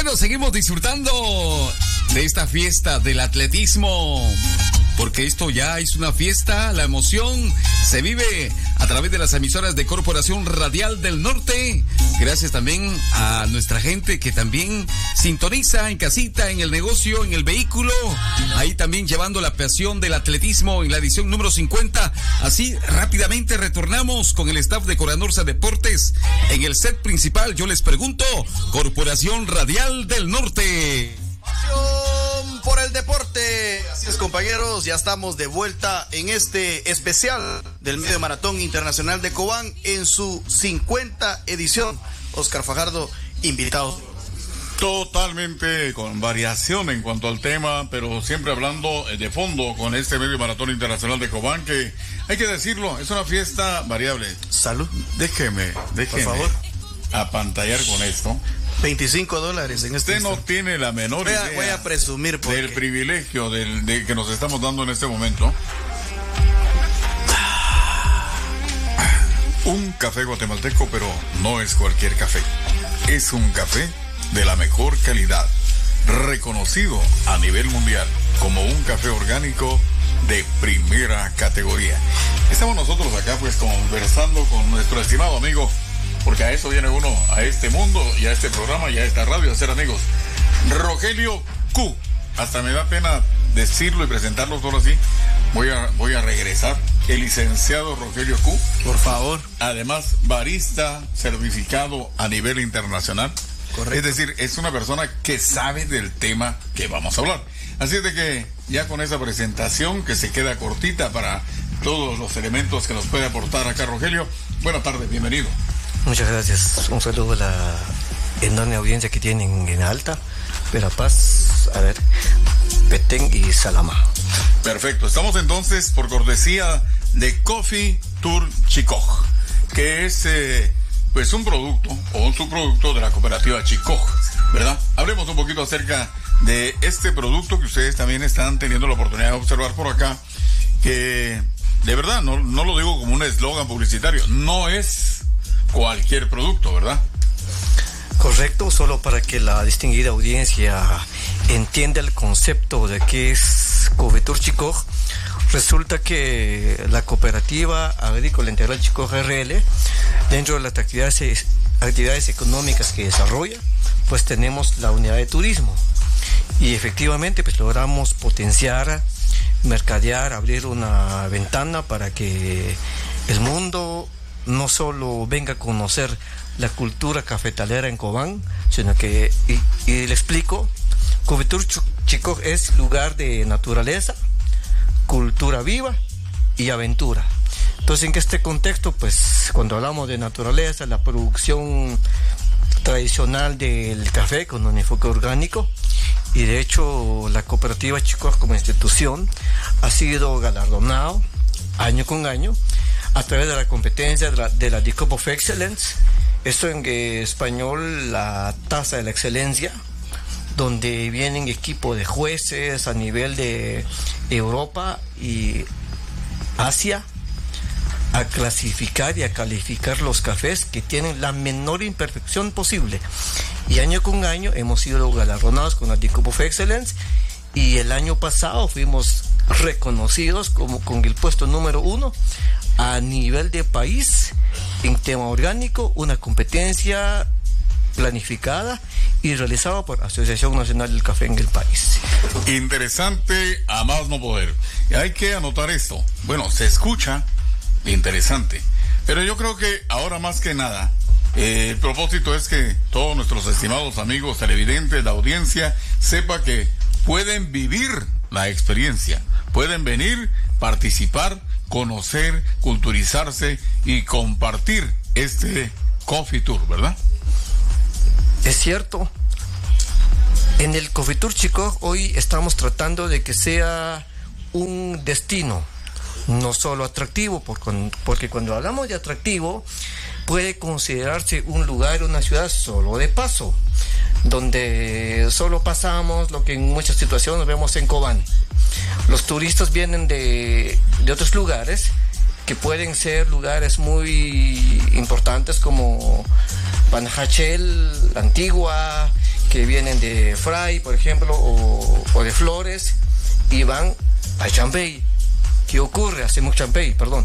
Bueno, seguimos disfrutando de esta fiesta del atletismo, porque esto ya es una fiesta, la emoción se vive a través de las emisoras de Corporación Radial del Norte. Gracias también a nuestra gente que también sintoniza en casita, en el negocio, en el vehículo, ahí también llevando la pasión del atletismo en la edición número 50. Así rápidamente retornamos con el staff de Coranorsa Deportes en el set principal. Yo les pregunto, Corporación Radial del Norte. Pasión por el deporte. Así es, compañeros, ya estamos de vuelta en este especial del Medio Maratón Internacional de Cobán en su 50 edición. Oscar Fajardo, invitado. Totalmente con variación en cuanto al tema, pero siempre hablando de fondo con este Medio Maratón Internacional de Cobán, que hay que decirlo, es una fiesta variable. Salud. Déjeme, por favor, apantallar con esto. $25 en este. Usted no tiene la menor idea. Voy a presumir del privilegio de que nos estamos dando en este momento. Un café guatemalteco, pero no es cualquier café. Es un café de la mejor calidad, reconocido a nivel mundial como un café orgánico de primera categoría. Estamos nosotros acá pues conversando con nuestro estimado amigo, porque a eso viene uno, a este mundo y a este programa y a esta radio, a ser amigos. Rogelio Q. Hasta me da pena decirlo y presentarlo todo así. Voy a regresar. El licenciado Rogelio Q. Por favor. Además, barista certificado a nivel internacional. Correcto. Es decir, es una persona que sabe del tema que vamos a hablar. Así es de que ya con esa presentación que se queda cortita para todos los elementos que nos puede aportar acá Rogelio. Buenas tardes, bienvenido. Muchas gracias. Un saludo a la enorme audiencia que tienen en Alta, Verapaz, Petén y Salama. Perfecto. Estamos entonces por cortesía de Coffee Tour Chicoj, que es pues un producto o un subproducto de la cooperativa Chicoj, ¿verdad? Hablemos un poquito acerca de este producto que ustedes también están teniendo la oportunidad de observar por acá, que de verdad no lo digo como un eslogan publicitario, no es cualquier producto, ¿verdad? Correcto, solo para que la distinguida audiencia entienda el concepto de qué es Coffee Tour Chicoj. Resulta que la cooperativa agrícola integral Chicoj RL, dentro de las actividades económicas que desarrolla, pues tenemos la unidad de turismo. Y efectivamente pues logramos potenciar, mercadear, abrir una ventana para que el mundo no solo venga a conocer la cultura cafetalera en Cobán, sino que, y le explico, Coffee Tour Chicoj es lugar de naturaleza, cultura viva y aventura. Entonces, en este contexto, pues, cuando hablamos de naturaleza, la producción tradicional del café con un enfoque orgánico, y de hecho la cooperativa Chicoj como institución ha sido galardonado año con año a través de la competencia de la The Cup of Excellence, esto en español la taza de la excelencia, donde vienen equipos de jueces a nivel de Europa y Asia a clasificar y a calificar los cafés que tienen la menor imperfección posible. Y año con año hemos sido galardonados con la The Cup of Excellence, y el año pasado fuimos reconocidos con el puesto número 1 a nivel de país en tema orgánico, una competencia planificada y realizada por Asociación Nacional del Café en el país. Interesante a más no poder. Y hay que anotar esto. Bueno, se escucha interesante, pero yo creo que ahora más que nada el propósito es que todos nuestros estimados amigos televidentes, la audiencia, sepa que pueden vivir la experiencia, pueden venir, participar, conocer, culturizarse y compartir este Coffee Tour, ¿verdad? Es cierto. En el Coffee Tour Chicoj hoy estamos tratando de que sea un destino, no solo atractivo, porque cuando hablamos de atractivo puede considerarse un lugar, una ciudad solo de paso, donde solo pasamos lo que en muchas situaciones vemos en Cobán. Los turistas vienen de otros lugares que pueden ser lugares muy importantes como Panajachel, La Antigua, que vienen de Fray, por ejemplo, o de Flores, y van a Champey. ¿Qué ocurre? Hacemos Champey, perdón.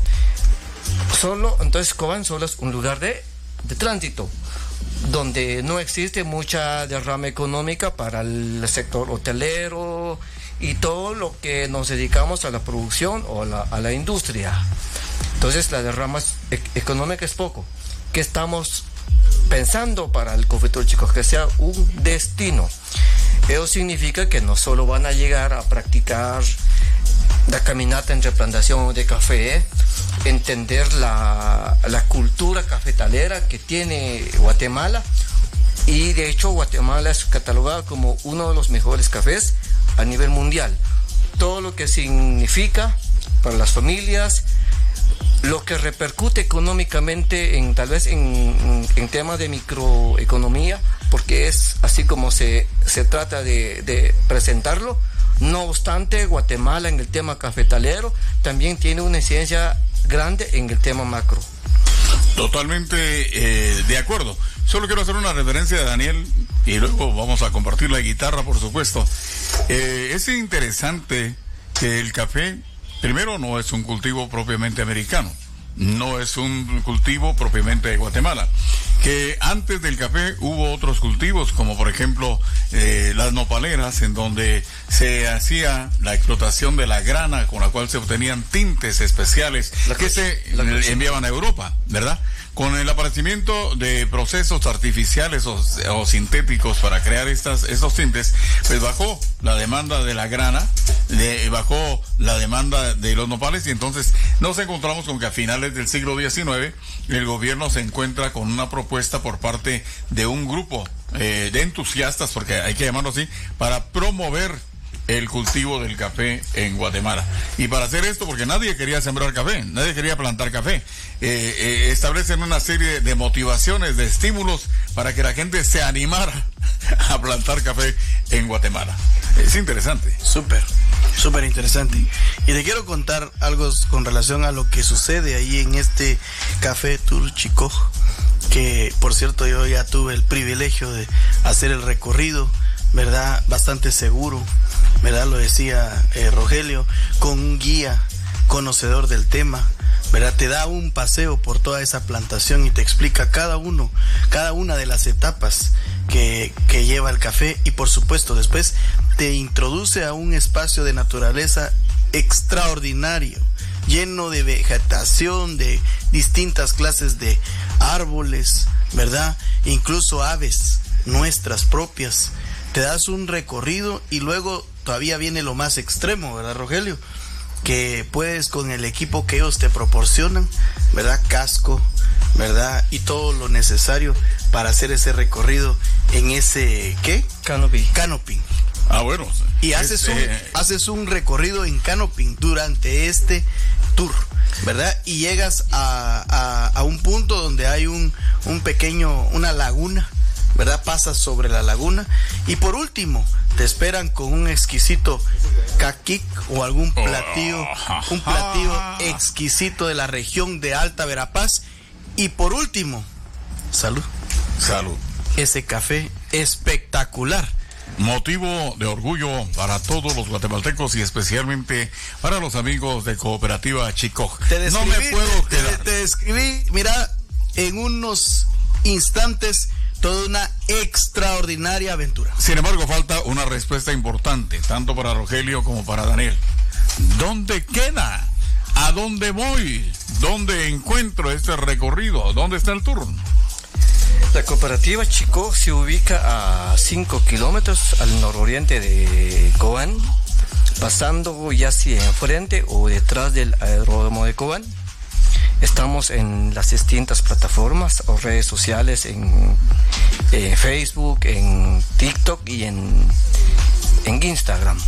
Entonces Cobán solo es un lugar de tránsito, donde no existe mucha derrama económica para el sector hotelero y todo lo que nos dedicamos a la producción o a la industria. Entonces la derrama económica es poco. ¿Qué estamos pensando para el Cofetur Chicoj? Que sea un destino. Eso significa que no solo van a llegar a practicar la caminata entre plantación de café, entender la cultura cafetalera que tiene Guatemala, y de hecho Guatemala es catalogada como uno de los mejores cafés a nivel mundial. Todo lo que significa para las familias, lo que repercute económicamente tal vez en temas de microeconomía, porque es así como se trata de presentarlo. No obstante, Guatemala en el tema cafetalero también tiene una incidencia grande en el tema macro. Totalmente de acuerdo. Solo quiero hacer una referencia de Daniel y luego vamos a compartir la guitarra, por supuesto. Es interesante que el café, primero, no es un cultivo propiamente americano, no es un cultivo propiamente de Guatemala. Que antes del café hubo otros cultivos, como por ejemplo las nopaleras, en donde se hacía la explotación de la grana con la cual se obtenían tintes especiales que se enviaban a Europa, ¿verdad? Con el aparecimiento de procesos artificiales o sintéticos para crear estos tintes, pues bajó la demanda de la grana, bajó la demanda de los nopales, y entonces nos encontramos con que a finales del siglo XIX el gobierno se encuentra con una propuesta por parte de un grupo de entusiastas, porque hay que llamarlo así, para promover el cultivo del café en Guatemala. Y para hacer esto, porque nadie quería sembrar café, nadie quería plantar café, establecen una serie de motivaciones, de estímulos para que la gente se animara a plantar café en Guatemala. Es interesante. Súper interesante. Y te quiero contar algo con relación a lo que sucede ahí en este Cafetur Chicoj, que por cierto yo ya tuve el privilegio de hacer el recorrido, ¿verdad? Bastante seguro, ¿verdad? Lo decía Rogelio, con un guía conocedor del tema, ¿verdad? Te da un paseo por toda esa plantación y te explica cada una de las etapas que lleva el café, y por supuesto después te introduce a un espacio de naturaleza extraordinario, lleno de vegetación, de distintas clases de árboles, ¿verdad? Incluso aves nuestras propias. Te das un recorrido y luego todavía viene lo más extremo, ¿verdad, Rogelio? Que puedes, con el equipo que ellos te proporcionan, ¿verdad? Casco, ¿verdad? Y todo lo necesario para hacer ese recorrido en ese, ¿qué? Canopy. Ah, bueno. Y haces un recorrido en canopy durante este tour, ¿verdad? Y llegas a un punto donde hay una laguna, ¿verdad? Pasas sobre la laguna y por último te esperan con un exquisito caquic o algún platillo, un platillo exquisito de la región de Alta Verapaz, y por último, salud. Ese café espectacular. Motivo de orgullo para todos los guatemaltecos y especialmente para los amigos de Cooperativa Chicoj. No me puedo quedar. Te describí, mira, en unos instantes toda una extraordinaria aventura. Sin embargo, falta una respuesta importante, tanto para Rogelio como para Daniel. ¿Dónde queda? ¿A dónde voy? ¿Dónde encuentro este recorrido? ¿Dónde está el tour? La Cooperativa Chicoj se ubica a 5 kilómetros al nororiente de Cobán, pasando ya sea enfrente o detrás del aeródromo de Cobán. Estamos en las distintas plataformas o redes sociales, en Facebook, en TikTok y en Instagram.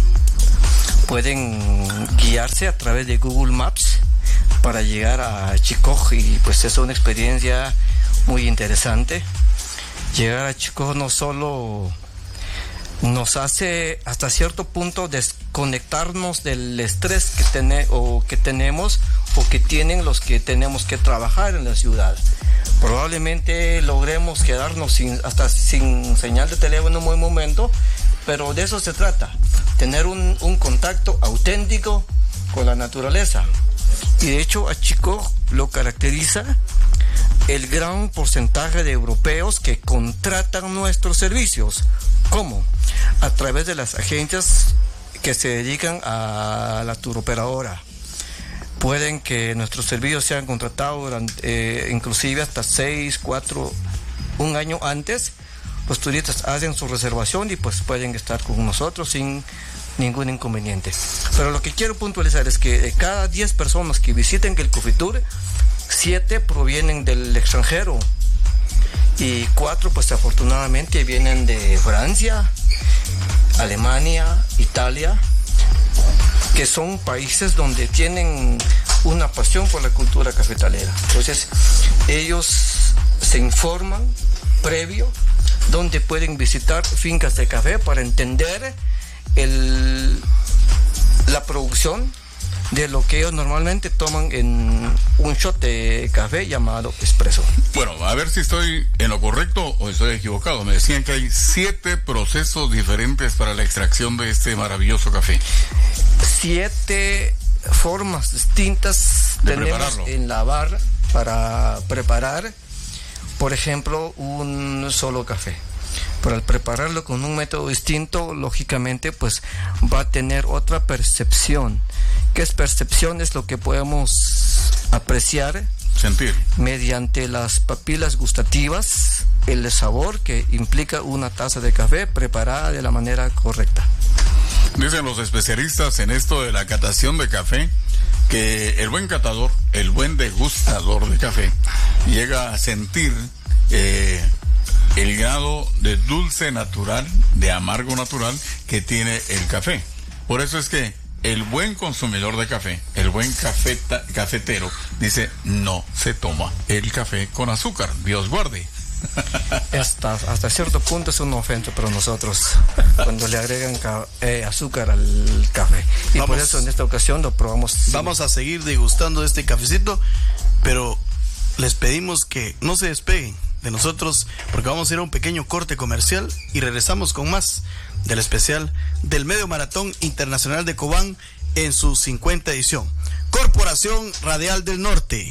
Pueden guiarse a través de Google Maps para llegar a Chicoj, y pues es una experiencia muy interesante. Llegar a Chicoj no solo nos hace hasta cierto punto desconectarnos del estrés que tenemos o que tienen los que tenemos que trabajar en la ciudad, Probablemente logremos quedarnos sin señal de teléfono en un buen momento, pero de eso se trata, tener un contacto auténtico con la naturaleza. Y de hecho a Chicó lo caracteriza el gran porcentaje de europeos que contratan nuestros servicios. ¿Cómo? A través de las agencias que se dedican a la turoperadora. Pueden que nuestros servicios sean contratados durante, inclusive hasta 6, 4, un año antes. Los turistas hacen su reservación y pues pueden estar con nosotros sin ningún inconveniente. Pero lo que quiero puntualizar es que de cada 10 personas que visiten el Cofitur, 7 provienen del extranjero y 4 pues afortunadamente vienen de Francia, Alemania, Italia, que son países donde tienen una pasión por la cultura cafetalera. Entonces ellos se informan previo donde pueden visitar fincas de café para entender la producción de lo que ellos normalmente toman en un shot de café llamado espresso. Bueno, a ver si estoy en lo correcto o estoy equivocado. Me decían que hay 7 procesos diferentes para la extracción de este maravilloso café. 7 formas distintas de tenemos prepararlo en la barra para preparar, por ejemplo, un solo café. Pero al prepararlo con un método distinto, lógicamente, pues va a tener otra percepción. ¿Qué es percepción? Es lo que podemos apreciar, sentir, mediante las papilas gustativas, el sabor que implica una taza de café preparada de la manera correcta. Dicen los especialistas en esto de la catación de café que el buen catador, el buen degustador de café, llega a sentir el grado de dulce natural, de amargo natural que tiene el café. Por eso es que el buen consumidor de café, el buen cafetero, dice, no se toma el café con azúcar, Dios guarde. Hasta cierto punto es una ofensa para nosotros cuando le agregan azúcar al café. Y por eso en esta ocasión lo probamos. Vamos a seguir degustando este cafecito, pero les pedimos que no se despeguen de nosotros porque vamos a ir a un pequeño corte comercial y regresamos con más del especial del Medio Maratón Internacional de Cobán en su 50 edición. Corporación Radial del Norte.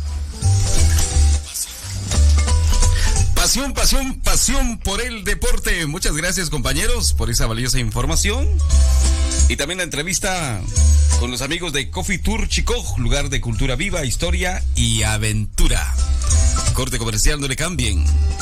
Pasión, pasión, pasión por el deporte. Muchas gracias, compañeros, por esa valiosa información. Y también la entrevista con los amigos de Cofitur Chicó, lugar de cultura viva, historia y aventura. Corte comercial, no le cambien.